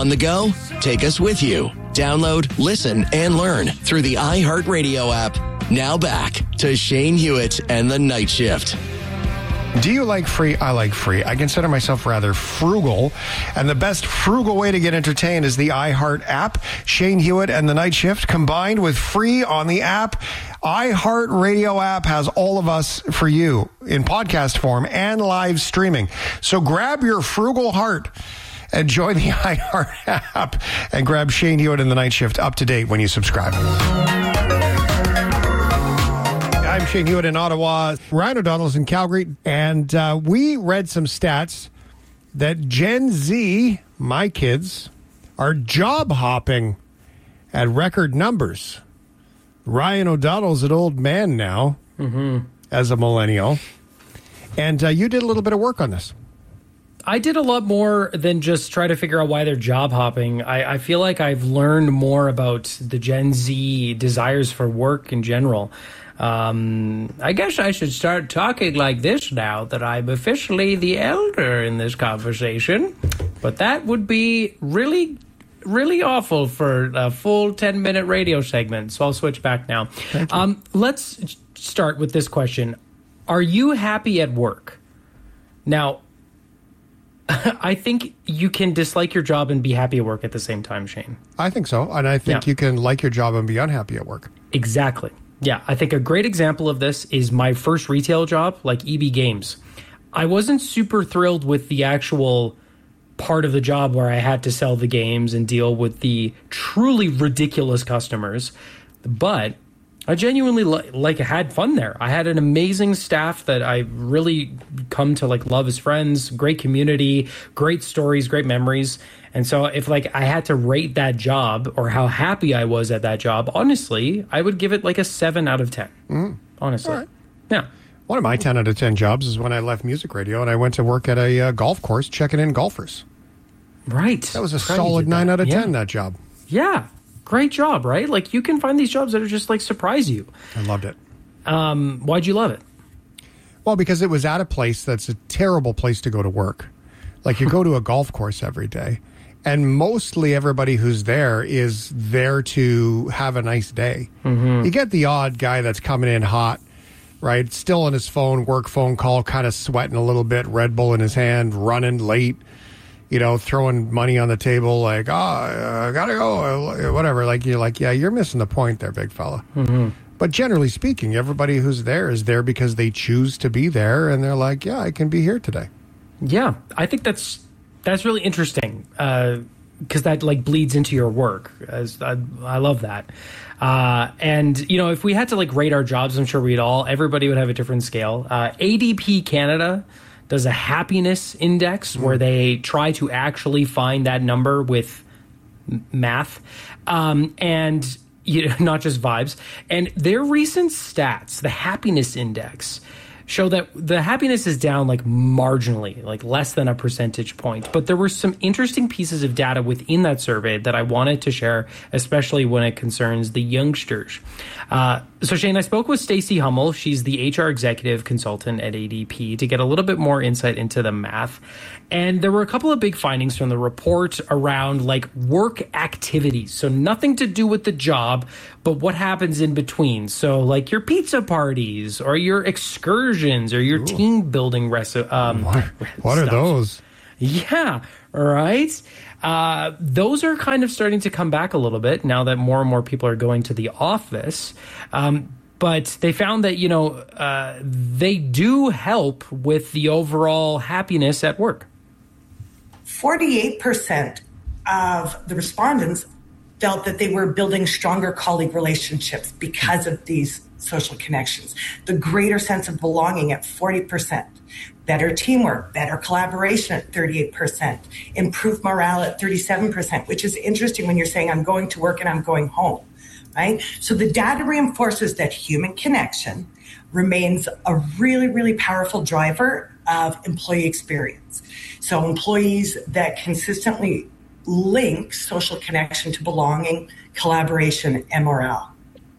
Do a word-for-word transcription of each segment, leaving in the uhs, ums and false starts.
On the go? Take us with you. Download, listen, and learn through the iHeartRadio app. Now back to Shane Hewitt and the Night Shift. Do you like free? I like free. I consider myself rather frugal. And the best frugal way to get entertained is the iHeart app. Shane Hewitt and the Night Shift combined with free on the app. iHeartRadio app has all of us for you in podcast form and live streaming. So grab your frugal heart and join the iHeart app and grab Shane Hewitt and the Night Shift up to date when you subscribe. I'm Shane Hewitt in Ottawa. Ryan O'Donnell's in Calgary. And uh, we read some stats that Gen Z, my kids, are job hopping at record numbers. Ryan O'Donnell's an old man now mm-hmm. as a millennial. And uh, you did a little bit of work on this. I did a lot more than just try to figure out why they're job hopping. I, I feel like I've learned more about the Gen Z desires for work in general. Um, I guess I should start talking like this now that I'm officially the elder in this conversation. But that would be really, really awful for a full ten-minute radio segment. So I'll switch back now. Um, let's start with this question. Are you happy at work? Now, I think you can dislike your job and be happy at work at the same time, Shane. I think so. And I think yeah. you can like your job and be unhappy at work. Exactly. Yeah, I think a great example of this is my first retail job, like E B Games. I wasn't super thrilled with the actual part of the job where I had to sell the games and deal with the truly ridiculous customers, but I genuinely li- like had fun there. I had an amazing staff that I really come to like love as friends, great community, great stories, great memories. And so if like I had to rate that job or how happy I was at that job, honestly, I would give it like a seven out of ten. Mm. Honestly. Right. Yeah. One of my ten out of ten jobs is when I left music radio and I went to work at a uh, golf course checking in golfers. Right. That was a solid nine out of ten, that job. Yeah. Great job, right? Like you can find these jobs that are just like surprise you. I loved it. Um, why'd you love it? Well, because it was at a place that's a terrible place to go to work. Like you go to a golf course every day. And mostly everybody who's there is there to have a nice day. Mm-hmm. You get the odd guy that's coming in hot, right? Still on his phone, work phone call, kind of sweating a little bit, Red Bull in his hand, running late, you know, throwing money on the table like, oh, I gotta go, whatever. Like, you're like, yeah, you're missing the point there, big fella. Mm-hmm. But generally speaking, everybody who's there is there because they choose to be there. And they're like, yeah, I can be here today. Yeah, I think that's... That's really interesting because uh, that like bleeds into your work. As I, I love that. Uh, and, you know, if we had to like rate our jobs, I'm sure we'd all, everybody would have a different scale. Uh, A D P Canada does a happiness index mm. where they try to actually find that number with m- math um, and you know, not just vibes. And their recent stats, the happiness index, show that the happiness is down like marginally, like less than a percentage point. But there were some interesting pieces of data within that survey that I wanted to share, especially when it concerns the youngsters. Uh, so Shane, I spoke with Stacey Hummel. She's the H R executive consultant at A D P to get a little bit more insight into the math. And there were a couple of big findings from the report around like work activities. So nothing to do with the job, but what happens in between. So like your pizza parties or your excursions or your Ooh. team building reci- um, What, what are those? Yeah, right. Uh, those are kind of starting to come back a little bit now that more and more people are going to the office. Um, but they found that, you know, uh, they do help with the overall happiness at work. forty-eight percent of the respondents felt that they were building stronger colleague relationships because of these social connections. The greater sense of belonging at forty percent. Better teamwork, better collaboration at thirty-eight percent. Improved morale at thirty-seven percent, which is interesting when you're saying I'm going to work and I'm going home, right? So the data reinforces that human connection remains a really, really powerful driver of employee experience. So employees that consistently link social connection to belonging, collaboration, and morale.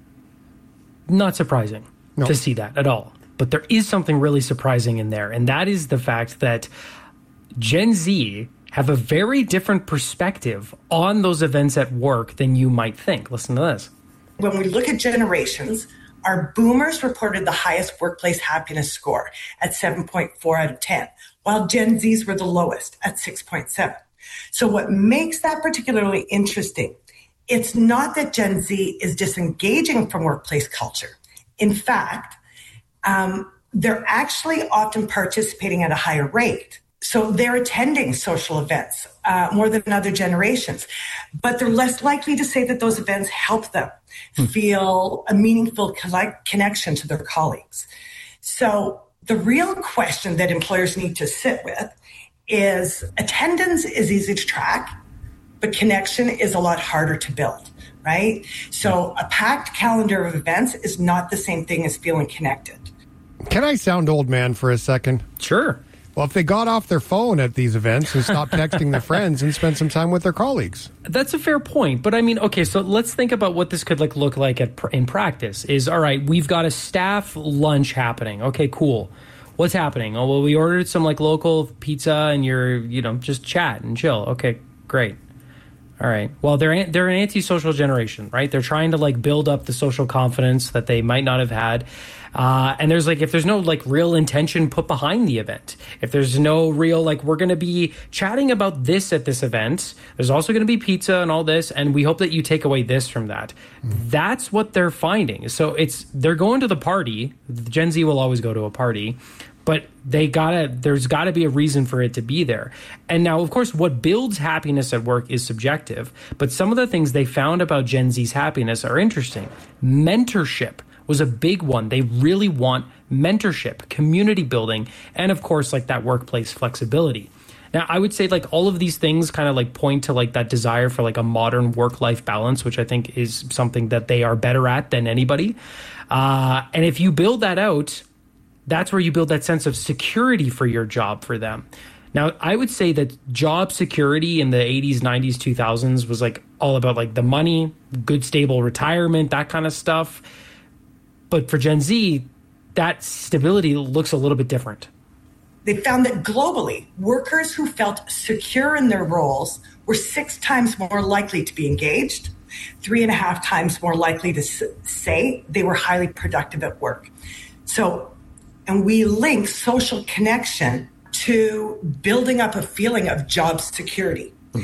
Not surprising no. to see that at all. But there is something really surprising in there, and that is the fact that Gen Z have a very different perspective on those events at work than you might think. Listen to this. When we look at generations, our boomers reported the highest workplace happiness score at seven point four out of ten, while Gen Zs were the lowest at six point seven. So what makes that particularly interesting, it's not that Gen Z is disengaging from workplace culture. In fact, um, they're actually often participating at a higher rate. So they're attending social events uh, more than other generations, but they're less likely to say that those events help them hmm. feel a meaningful collect- connection to their colleagues. So the real question that employers need to sit with is attendance is easy to track, but connection is a lot harder to build, right? So a packed calendar of events is not the same thing as feeling connected. Can I sound old man for a second? Sure. Well, if they got off their phone at these events and stopped texting their friends and spent some time with their colleagues. That's a fair point. But I mean, okay, so let's think about what this could like look like at, in practice is, all right, we've got a staff lunch happening. Okay, cool. What's happening? Oh, well, we ordered some like local pizza and you're, you know, just chat and chill. Okay, great. All right. Well, they're they're an antisocial generation, right? They're trying to like build up the social confidence that they might not have had. Uh, and there's like, if there's no like real intention put behind the event, if there's no real, like, we're going to be chatting about this at this event, there's also going to be pizza and all this. And we hope that you take away this from that. Mm. That's what they're finding. So it's, they're going to the party. Gen Z will always go to a party, but they gotta, there's gotta be a reason for it to be there. And now, of course, what builds happiness at work is subjective, but some of the things they found about Gen Z's happiness are interesting. Mentorship was a big one. They really want mentorship, community building, and of course, like that workplace flexibility. Now, I would say like all of these things kind of like point to like that desire for like a modern work-life balance, which I think is something that they are better at than anybody. Uh, and if you build that out, that's where you build that sense of security for your job for them. Now, I would say that job security in the eighties, nineties, two thousands was like all about like the money, good, stable retirement, that kind of stuff. But for Gen Z, that stability looks a little bit different. They found that globally, workers who felt secure in their roles were six times more likely to be engaged, three and a half times more likely to say they were highly productive at work. So, and we link social connection to building up a feeling of job security. Mm.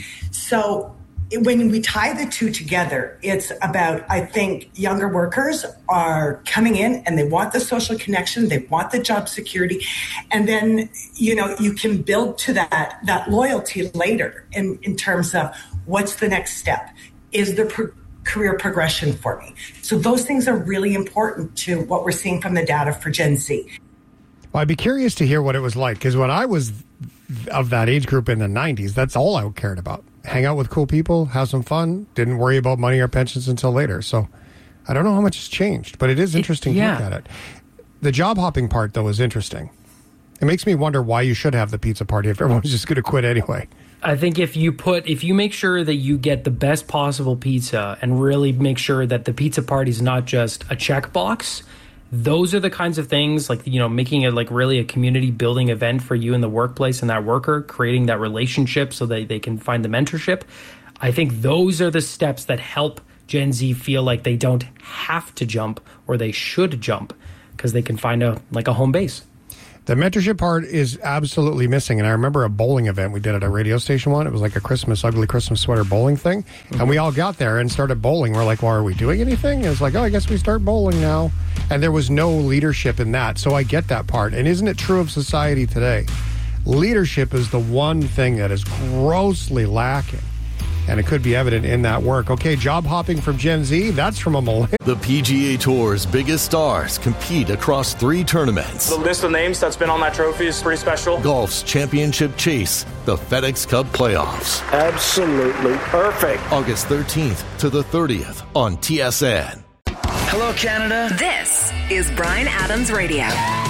So when we tie the two together, it's about, I think, younger workers are coming in and they want the social connection, they want the job security, and then, you know, you can build to that that loyalty later in, in terms of what's the next step? Is there pro- career progression for me? So those things are really important to what we're seeing from the data for Gen Z. Well, I'd be curious to hear what it was like, because when I was of that age group in the nineties, that's all I cared about. Hang out with cool people, have some fun, didn't worry about money or pensions until later. So I don't know how much has changed, but it is interesting it, yeah. to look at it. The job hopping part, though, is interesting. It makes me wonder why you should have the pizza party if everyone's just going to quit anyway. I think if you put, if you make sure that you get the best possible pizza and really make sure that the pizza party is not just a checkbox, those are the kinds of things like, you know, making it like really a community building event for you in the workplace and that worker, creating that relationship so that they can find the mentorship. I think those are the steps that help Gen Z feel like they don't have to jump or they should jump because they can find a like a home base. The mentorship part is absolutely missing. And I remember a bowling event we did at a radio station one. It was like a Christmas, ugly Christmas sweater bowling thing. Mm-hmm. And we all got there and started bowling. We're like, well, are we doing anything? And it was like, oh, I guess we start bowling now. And there was no leadership in that. So I get that part. And isn't it true of society today? Leadership is the one thing that is grossly lacking. And it could be evident in that work. Okay, job hopping from Gen Z, that's from a millennial. The P G A Tour's biggest stars compete across three tournaments. The list of names that's been on that trophy is pretty special. Golf's championship chase, the FedEx Cup playoffs. Absolutely perfect. August thirteenth to the thirtieth on T S N. Hello, Canada. This is Bryan Adams Radio.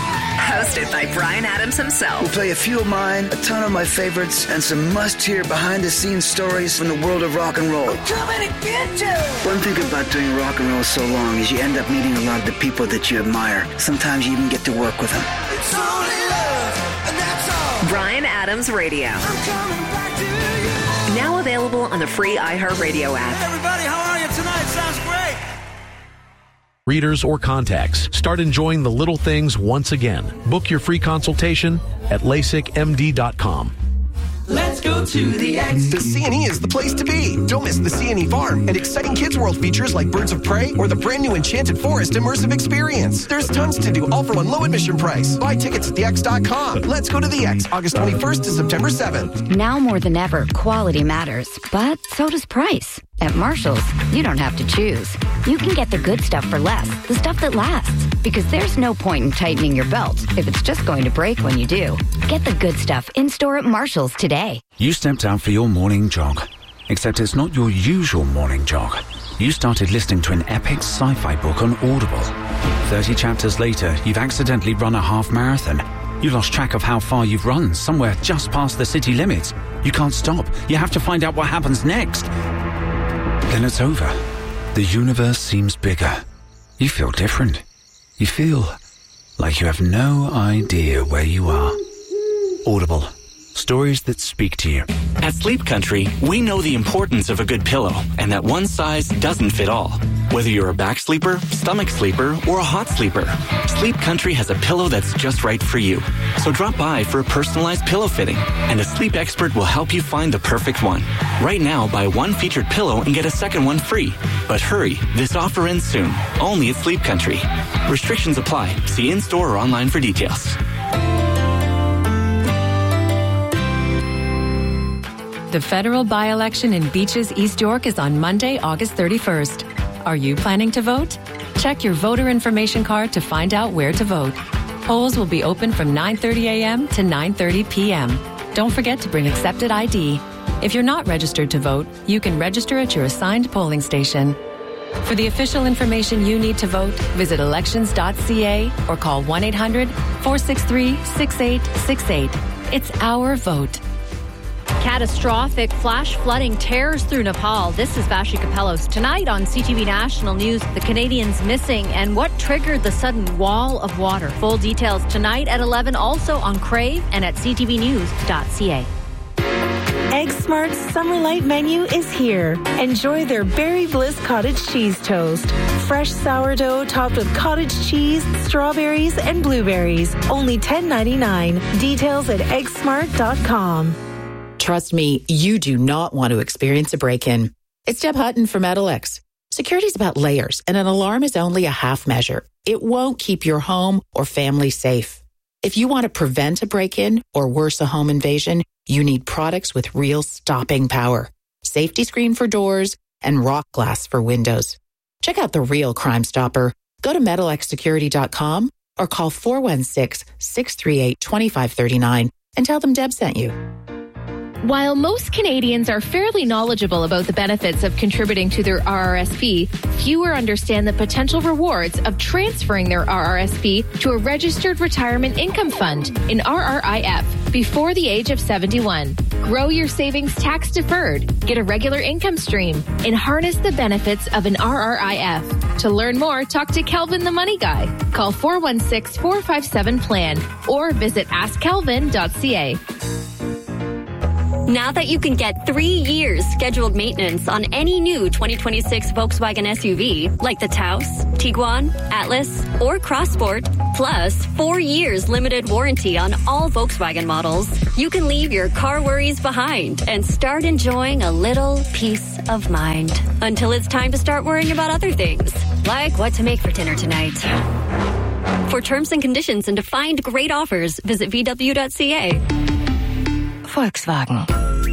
Hosted by Bryan Adams himself. We'll play a few of mine, a ton of my favorites, and some must-hear behind-the-scenes stories from the world of rock and roll. I'm coming to get you! One thing about doing rock and roll so long is you end up meeting a lot of the people that you admire. Sometimes you even get to work with them. It's only love, and that's all. Bryan Adams Radio. Now available on the free iHeartRadio app. Everybody, how are you tonight? Sounds great. Readers or contacts, start enjoying the little things once again. Book your free consultation at LASIK M D dot com. Let's go to the X. The C and E is the place to be. Don't miss the C and E Farm and exciting Kids World features like Birds of Prey or the brand new Enchanted Forest immersive experience. There's tons to do, all for one low admission price. Buy tickets at the X dot com. Let's go to the X, August twenty-first to September seventh. Now more than ever, quality matters, but so does price. At Marshall's, you don't have to choose. You can get the good stuff for less, the stuff that lasts. Because there's no point in tightening your belt if it's just going to break when you do. Get the good stuff in-store at Marshall's today. You stepped out for your morning jog. Except it's not your usual morning jog. You started listening to an epic sci-fi book on Audible. Thirty chapters later, you've accidentally run a half marathon. You lost track of how far you've run, somewhere just past the city limits. You can't stop. You have to find out what happens next. Then it's over. The universe seems bigger. You feel different. You feel like you have no idea where you are. Audible. Stories that speak to you. At Sleep Country, we know the importance of a good pillow and that one size doesn't fit all. Whether you're a back sleeper, stomach sleeper, or a hot sleeper, Sleep Country has a pillow that's just right for you. So drop by for a personalized pillow fitting, and a sleep expert will help you find the perfect one. Right now, buy one featured pillow and get a second one free. But hurry, this offer ends soon, only at Sleep Country. Restrictions apply. See in-store or online for details. The federal by-election in Beaches, East York is on Monday, August thirty-first. Are you planning to vote? Check your voter information card to find out where to vote. Polls will be open from nine thirty a.m. to nine thirty p.m. Don't forget to bring accepted I D. If you're not registered to vote, you can register at your assigned polling station. For the official information you need to vote, visit elections dot c a or call one eight hundred, four six three, six eight six eight. It's our vote. Catastrophic flash flooding tears through Nepal. This is Vashi Kapelos. Tonight on C T V National News, the Canadians missing and what triggered the sudden wall of water. Full details tonight at eleven, also on Crave and at c t v news dot c a. Egg Smart's Summer Light menu is here. Enjoy their Berry Bliss Cottage Cheese Toast. Fresh sourdough topped with cottage cheese, strawberries, and blueberries. Only ten ninety-nine. Details at egg smart dot com. Trust me, you do not want to experience a break-in. It's Deb Hutton from Metalex. Security is about layers, and an alarm is only a half measure. It won't keep your home or family safe. If you want to prevent a break-in or worse, a home invasion, you need products with real stopping power. Safety screen for doors and rock glass for windows. Check out the real Crime Stopper. Go to metalex security dot com or call four one six, six three eight, two five three nine and tell them Deb sent you. While most Canadians are fairly knowledgeable about the benefits of contributing to their R R S P, fewer understand the potential rewards of transferring their R R S P to a registered retirement income fund, an R R I F, before the age of seventy-one. Grow your savings tax deferred, get a regular income stream, and harness the benefits of an R R I F. To learn more, talk to Kelvin the Money Guy. Call four one six, four five seven, plan or visit ask kelvin dot c a. Now that you can get three years scheduled maintenance on any new twenty twenty-six Volkswagen S U V, like the Taos, Tiguan, Atlas, or Crossport, plus four years limited warranty on all Volkswagen models, you can leave your car worries behind and start enjoying a little peace of mind. Until it's time to start worrying about other things, like what to make for dinner tonight. For terms and conditions and to find great offers, visit v w dot c a. Volkswagen.